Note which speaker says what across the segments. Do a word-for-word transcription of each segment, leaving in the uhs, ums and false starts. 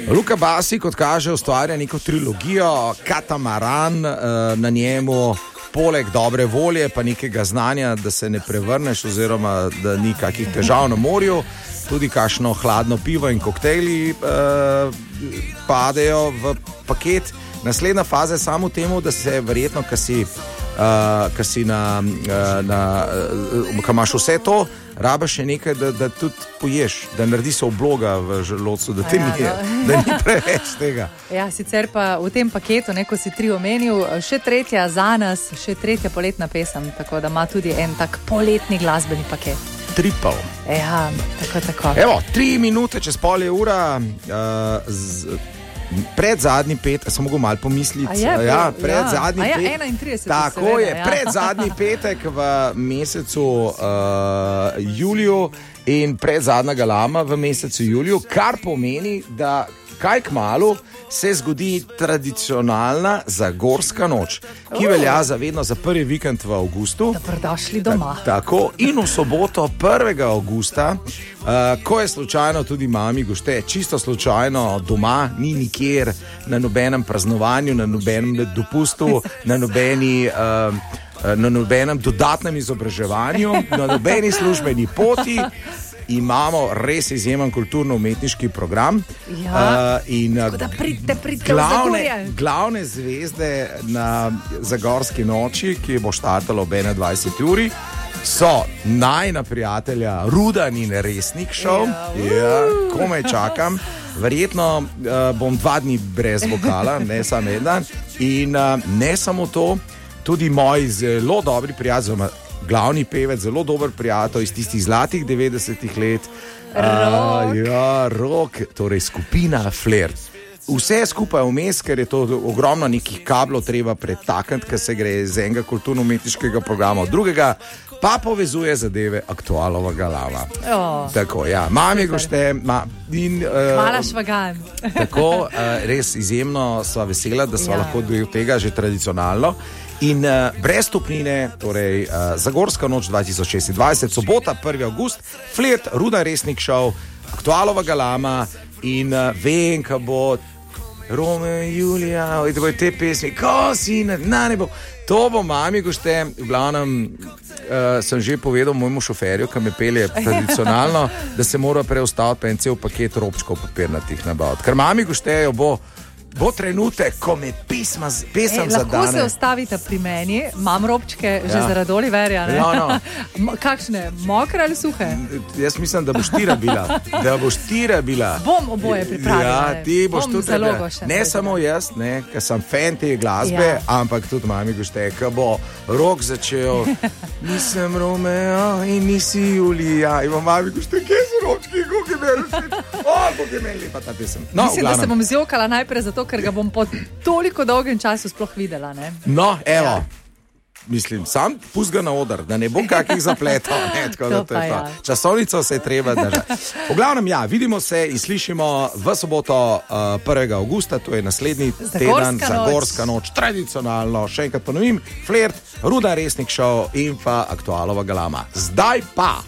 Speaker 1: Luka Basi, kot kaže, ustvarja neko trilogijo, Katamaran, na njemu poleg dobre volje pa nekega znanja, da se ne prevrneš oziroma da ni kakih težav na morju, tudi kakšno hladno pivo in koktejli eh, padejo v paket. Naslednja faza je samo temu, da se verjetno, ko si, uh, ko si na, uh, na uh, ko imaš vse to, rabaš še nekaj, da, da tudi poješ, da naredi se obloga v želodcu, da, ja, ni, da ni preveč tega.
Speaker 2: Ja, sicer pa v tem paketu, ne, ko si tri omenil, še tretja za nas, še tretja poletna pesem, tako da ima tudi en tak poletni glasbeni paket.
Speaker 1: Tripel.
Speaker 2: Ja, tako, tako.
Speaker 1: Evo, tri minute čez pol je ura, uh, z, pred zadnji petek, sem mogel malo pomisliti.
Speaker 2: Je,
Speaker 1: ja, pred
Speaker 2: ja.
Speaker 1: zadnji
Speaker 2: ja,
Speaker 1: petek.
Speaker 2: enaintrideset.
Speaker 1: Tako
Speaker 2: seveda,
Speaker 1: je,
Speaker 2: ja.
Speaker 1: pred zadnji petek v mesecu uh, juliju in pred zadnjega lama v mesecu juliju, kar pomeni, da kaj kmalu se zgodi tradicionalna Zagorska noč, ki oh. velja zavedno za prvi vikend v avgustu.
Speaker 2: Dobrodošli doma.
Speaker 1: Tako, in v soboto prvega avgusta, uh, ko je slučajno tudi mami gošte, čisto slučajno doma, ni nikjer na nobenem praznovanju, na nobenem dopustu, na nobeni... Uh, na nobenem dodatnem izobraževanju, na nobeni službeni poti, imamo res izjemen kulturno-umetniški program.
Speaker 2: Ja,
Speaker 1: uh, in
Speaker 2: tako da pridite, pridite
Speaker 1: glavne,
Speaker 2: v Zagorje. Glavne
Speaker 1: zvezde na Zagorski noči, ki bo štartalo ob enaindvajseti uri, so najina prijatelja Rudan in Resnik šov. Ja, ja, komaj čakam. Verjetno uh, bom dva dni brez vokala, ne samo en dan. In uh, ne samo to, tudi moj zelo dobri prijatelj, glavni pevec, zelo dober prijatelj iz tistih zlatih devetdesetih let.
Speaker 2: Rok.
Speaker 1: Uh, ja, Rok, torej skupina Flirt. Vse skupaj vmes, ker je to ogromno nekih kablov treba pretakniti, ker se gre iz enega kulturno-umetniškega programa od drugega, pa povezuje zadeve aktualovega lava.
Speaker 2: Oh.
Speaker 1: Tako, ja, mami gošte, ma, in... Uh,
Speaker 2: Hvala švagan.
Speaker 1: Tako, uh, res izjemno sva vesela, da sva
Speaker 2: ja.
Speaker 1: lahko del tega že tradicionalno. In uh, brez stopnine, torej uh, Zagorska noč dva tisoč šestindvajset, sobota, prvi avgust, Flirt, Rudan Resnik šov, aktualovega lama in uh, vem, ka bo Romeo in Julija, in tako je te pesmi, ko si na, na nebo. To bo mami gošte, v glavnem uh, sem že povedal mojemu šoferju, ki me pelje tradicionalno, da se mora preostaviti pa en cel paket robčkov papirnatih nabaviti. Ker mami goštejo bo Bo trenutek, ko me pisma, pesem zadane.
Speaker 2: Lahko se ostavite pri meni, imam robčke ja. že zaradi Oliverja.
Speaker 1: Ja, no.
Speaker 2: Kakšne, mokre ali suhe?
Speaker 1: Jaz mislim, da boš ti rabila. Da boš ti rabila.
Speaker 2: Bom oboje pripravila.
Speaker 1: Ja, ti boš tudi
Speaker 2: rabila.
Speaker 1: Ne samo jaz, ne, ker sem fan te glasbe, ja. ampak tudi mami gošte, ker bo Rok začel. Nisem Romeo in nisi Julija. In mami gošte, kje so robčki, kako je meni? O, kako je meni lepa ta pesem. No,
Speaker 2: mislim, da se bom zjokala najprej zato, ker ga bom po toliko dolgem času sploh videla. Ne?
Speaker 1: No, evo, ja. mislim, sam pust ga na oder, da ne bom kakih zapletov. Ne, tako, da to je
Speaker 2: ja.
Speaker 1: Časovnico se je treba držati. V glavnem, ja, vidimo se in slišimo v soboto uh, prvega avgusta, to je naslednji
Speaker 2: Zagorska
Speaker 1: teden,
Speaker 2: noč.
Speaker 1: Zagorska noč, tradicionalno, še enkrat ponovim, Flirt, Rudan Resnik šov in pa aktualovega lama. Zdaj pa!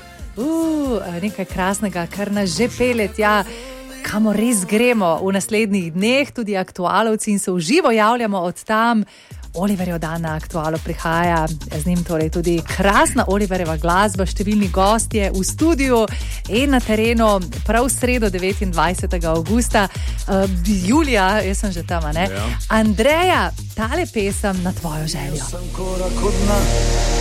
Speaker 2: Uh, nekaj krasnega, kar nas že pelje tja, kamor res gremo v naslednjih dneh, tudi aktualovci in se v živo javljamo od tam. Oliverjev dan na Aktualu prihaja, z njim torej tudi krasna Oliverjeva glasba, številni gostje v studiu in na terenu prav v sredo devetindvajsetega avgusta. Uh, Julija, jaz sem že tam, ne?
Speaker 1: Ja.
Speaker 2: Andreja, tale pesem na tvojo željo.